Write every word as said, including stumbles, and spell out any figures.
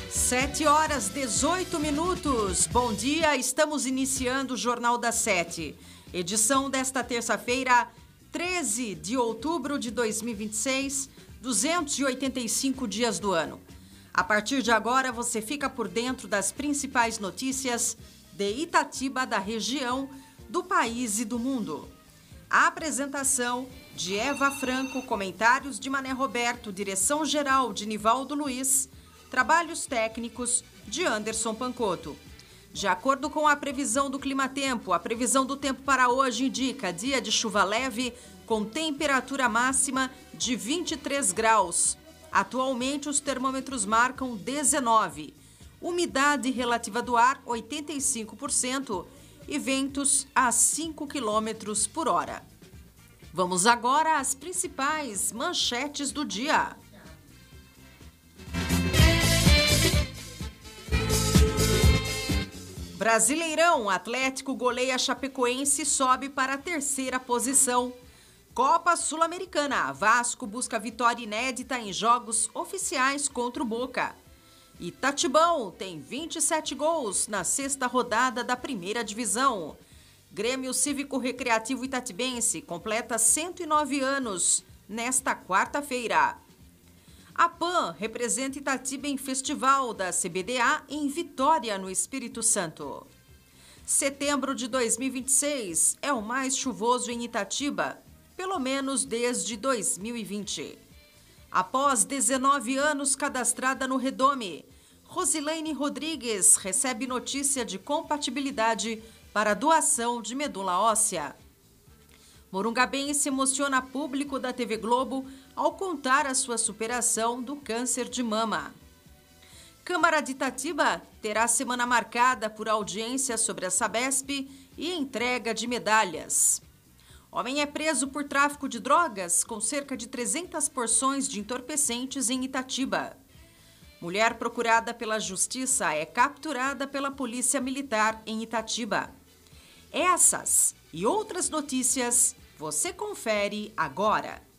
Sete horas, dezoito minutos. Bom dia, estamos iniciando o Jornal das Sete. Edição desta terça-feira, treze de outubro de dois mil e vinte e seis, duzentos e oitenta e cinco dias do ano. A partir de agora, você fica por dentro das principais notícias de Itatiba, da região, do país e do mundo. A apresentação de Eva Franco, comentários de Mané Roberto, direção-geral de Nivaldo Luiz, trabalhos técnicos de Anderson Pancotto. De acordo com a previsão do Climatempo, a previsão do tempo para hoje indica dia de chuva leve com temperatura máxima de vinte e três graus. Atualmente os termômetros marcam dezenove. Umidade relativa do ar oitenta e cinco por cento e ventos a cinco quilômetros por hora. Vamos agora às principais manchetes do dia. Brasileirão, Atlético goleia Chapecoense e sobe para a terceira posição. Copa Sul-Americana, Vasco busca vitória inédita em jogos oficiais contra o Boca. Itatibão tem vinte e sete gols na sexta rodada da primeira divisão. Grêmio Cívico Recreativo Itatibense completa cento e nove anos nesta quarta-feira. A PAN representa Itatiba em festival da C B D A em Vitória, no Espírito Santo. Setembro de dois mil e vinte e seis é o mais chuvoso em Itatiba, pelo menos desde dois mil e vinte. Após dezenove anos cadastrada no Redome, Rosilene Rodrigues recebe notícia de compatibilidade para doação de medula óssea. Morungabense emociona a público da T V Globo ao contar a sua superação do câncer de mama. Câmara de Itatiba terá semana marcada por audiência sobre a Sabesp e entrega de medalhas. Homem é preso por tráfico de drogas com cerca de trezentas porções de entorpecentes em Itatiba. Mulher procurada pela Justiça é capturada pela Polícia Militar em Itatiba. Essas e outras notícias você confere agora.